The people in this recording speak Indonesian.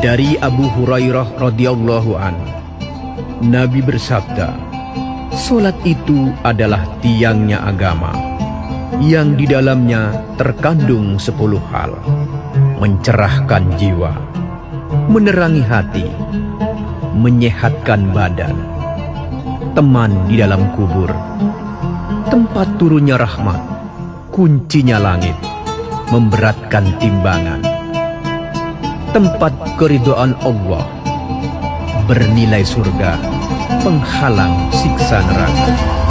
Dari Abu Hurairah radhiyallahu an, Nabi bersabda, "Salat itu adalah tiangnya agama, yang di dalamnya terkandung 10 hal: mencerahkan jiwa, menerangi hati, menyehatkan badan, teman di dalam kubur, tempat turunnya rahmat, kuncinya langit, memberatkan timbangan, tempat keridhaan Allah, bernilai surga, penghalang siksa neraka."